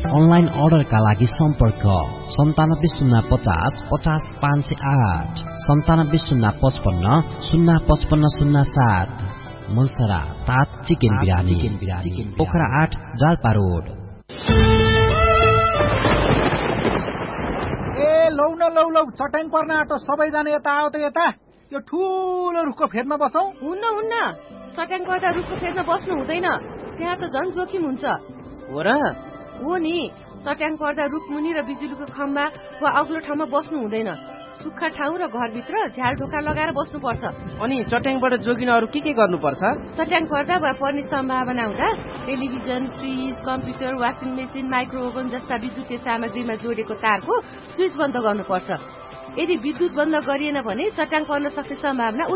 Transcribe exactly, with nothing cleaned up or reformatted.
Online अर्डरका लागि सम्पर्क सन्तानब्बे शून्य पचास पचास पाँच सय आठ सन्तानब्बे शून्य पचपन्न शून्य पचपन्न शून्य सात। मनसरा तात चिकन बिरानी पोखरा आठ जाल्पा रोड। ए लौ न लौ लौ चट्याङ पर्न आँटो, सबैजना यता आऊ त यता। यो ठुलो रुखको फेदमा बसौँ। हुन्न हुन्न, चट्याङ पर्दा रुखको फेदमा बस्नु हुँदैन, त्यहाँ त झन् जोखिम हुन्छ। हो र? हो नि, चट्याङ पर्दा रुख मुनि र बिजुलीको खम्बा वा अग्लो ठाउँमा बस्नु हुँदैन। सुक्खा ठाउँ र घरभित्र झ्याल ढोका लगाएर बस्नुपर्छ। अनि चट्याङबाट जोगिन अरू के के गर्नुपर्छ? चट्याङ पर्दा वा पर्ने सम्भावना हुँदा television, fridge, computer, washing machine, micro oven जस्ता विद्युतीय सामग्रीमा जोडेको तारको स्विच बन्द गर्नुपर्छ। यदि विद्युत बन्द गरिएन भने चट्याङ पर्न सक्ने सम्भावना